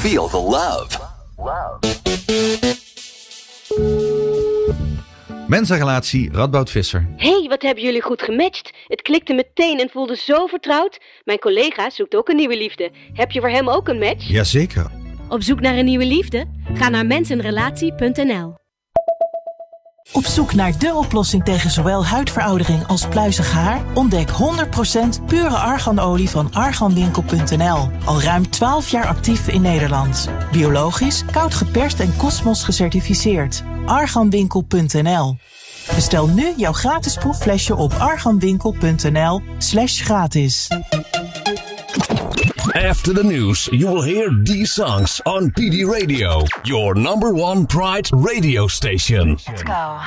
Feel the love. Mensenrelatie, Radboud Visser. Hey, wat hebben jullie goed gematcht. Het klikte meteen en voelde zo vertrouwd. Mijn collega zoekt ook een nieuwe liefde. Heb je voor hem ook een match? Jazeker. Op zoek naar een nieuwe liefde? Ga naar mensenrelatie.nl. Op zoek naar dé oplossing tegen zowel huidveroudering als pluizig haar? Ontdek 100% pure arganolie van arganwinkel.nl. Al ruim 12 jaar actief in Nederland. Biologisch, koud geperst en Cosmos gecertificeerd. Arganwinkel.nl. Bestel nu jouw gratis proefflesje op arganwinkel.nl/gratis. After the news, you will hear these songs on PD Radio, your #1 Pride radio station. Let's go.